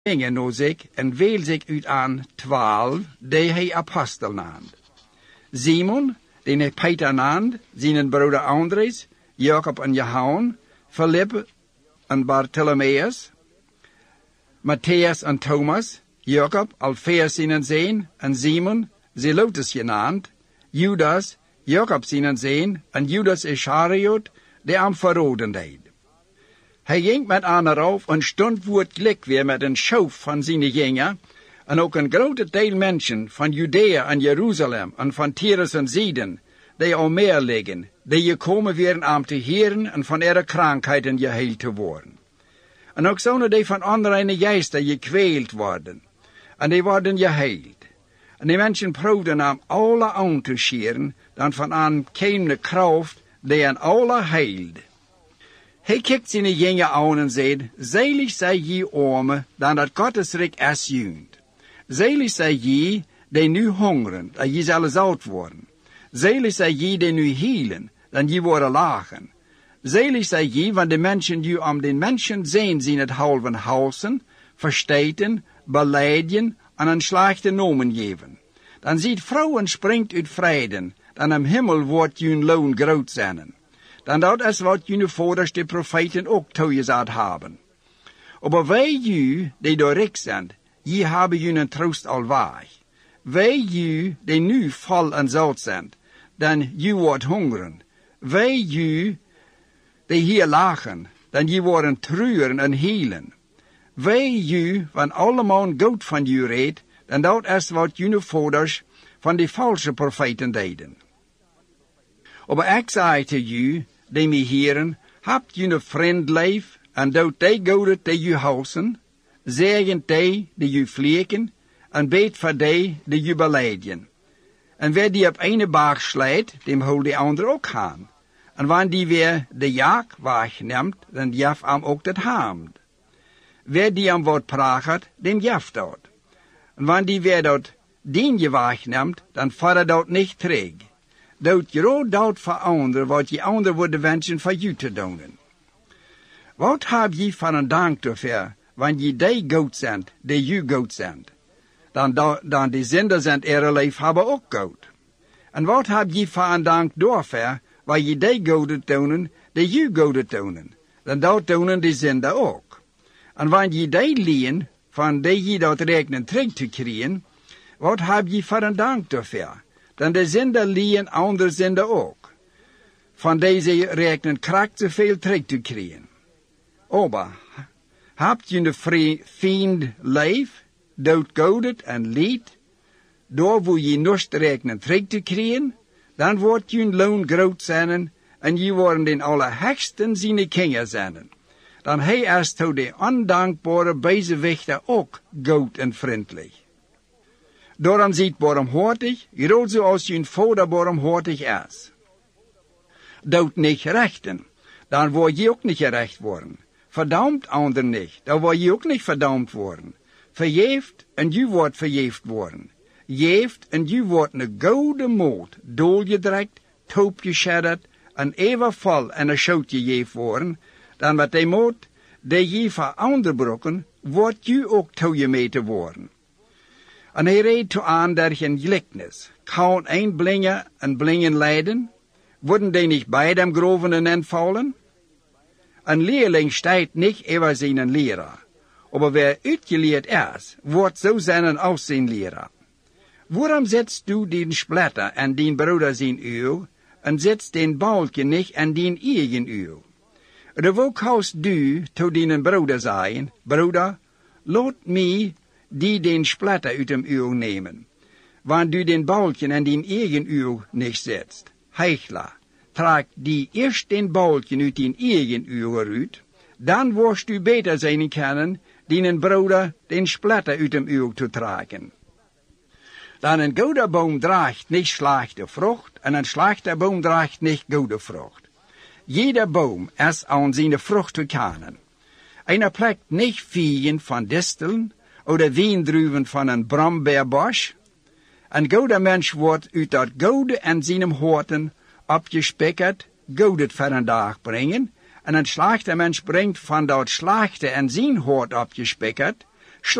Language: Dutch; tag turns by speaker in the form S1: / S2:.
S1: gingen naar zich en weel zich uit aan 12, die hij apostel naamde. Simon, die hij Peter naamde, zijn broeder Andres, Jacob en Johannes, Philip en Bartholomeus, Matthias en Thomas, Jacob, Alphaeus zijn zoon, en Simon, Zelotes genaamd, Judas, Jacob zijn zoon, en Judas Iscariot, die am verraden deed. Hij ging met aan erop en stond voor het lik weer met een schoof van zijn gingen, en ook een grote deel mensen van Judea en Jeruzalem en van Tyrus en Sidon, die al meer liggen, die gekomen werden om te heren en van ihre krankheden geheeld te worden. En ook zouden die van onreine geesten gekweeld worden, en die worden geheeld. En die mensen proefden om alle aan te scheren, dan van aan kwam de kracht die aan alle heilde. Hij kijkt zijn gingen aan en zei, zelig zij je armen, dan dat Gottes rijk is junt. Zelig zij je die nu hongeren, dat je zullen zout worden. Zelig zij je die nu hielen, dan je worden lachen. Zelig zij je, want de mensen die om den mensen zijn het halven halsen, versteten, beleiden en een slechte nomen geven. Dan ziet vrouwen springt uit vreden, dan am hemel wordt jun loon groot zijn. Dan dat is wat jullie vaders de profeten ook toegezegd hebben. Maar wij jullie die door rijk zijn, je hebben jullie troost al waar. Wij jullie die nu vol en zout zijn, dan je wordt hongeren. Wij jullie die hier lachen, dan je worden treuren en hielen. Wij jullie van allemaal goed van jullie reed, dan dat is wat jullie vaders van die valse profeten deden. Maar ik zei te jullie, die mij heren, hebt jullie vriend lief, en doet die goede die jullie housen, zegen die jullie vliegen, en beet voor die jullie beleiden. En wie die op ene baag slijt, dem houdt de andere ook aan. En wanneer die weer de jaak wegneemt, dan jaf hem ook dat haamd. Wie die hem wat praat, dem jaft dat. En wanneer die weer dat dienje wegneemt, dan valt dat niet terug. Doet groot dat voor anderen, wat je anderen worden wensen voor je te doen. Wat heb je van een dank ervoor, wanneer je die goed zijn, die je goed zijn? Dan die zender zijn ihre leven hebben ook goed. En wat heb je van een dank daarvoor, waar je die goede doen, die je goede doen? Dan dat doen die zender ook. En wanneer je die leen, van die je dat rekenen terug te krijgen, wat heb je van een dank daarvoor? Dan de zender leen andere zender ook. Van deze rekenen kracht zoveel terug te krijgen. Maar, hebt je een vriend lief, dood godet en lied, door wo je nust rekenen terug te krijgen, dan wordt je loon groot zijn en je worden in allerhegsten zijn kinderen zijn. Dan hij is tot de ondankbare bezewichten ook goed en vriendelijk. Daarom ziet barmhartig, groot zoals je vader barmhartig is. Doet niet rechten, dan word je ook niet gerecht worden. Verdampt anderen niet, dan word je ook niet verdampt worden. Verjeeft en je wordt verjeefd worden. Jeeft en je wordt een gouden moord, doorgedrukt, toopgeschedderd en even vol en een schootje jeeft worden. Dan met die moord, die je van anderen brokken, wordt je ook toegemeten worden. En hij reed toe aan der een gelijkenis. Kan een blinger en blingen leiden? Worden die niet beide groven en entvallen? Een leerling staat niet over zijn leraar. Maar wer uitgeleerd is, wordt zo zijn als zijn leraar. Waarom zetst du den splatter en den broeder zijn uw, en zetst den balkje niet en den eigen uw? De wo kaust du to den broeder zijn, broeder, laat mij die den splatter uit hem uw nemen. Want du den balkje en den eigen uw niet zetst. Heichler, trek die eerst den balkje uit den eigen uw uit, dan worst u beter zijn kunnen, den broeder den splatter uit hem uw te trekken. Dan een goede boom draagt niet slechte vrucht, en een slechte boom draagt niet goede vrucht. Jeder boom is aan zijn vrucht te kennen. Einer plekt niet vieren van disteln, oder wiendruven van een brombeerbos. Een goede mens wordt uit dat goede en zijn horten opgespikkerd, goedet voor een dag brengen, en een slechte mens brengt van dat slechte en zijn hort opgespikkerd,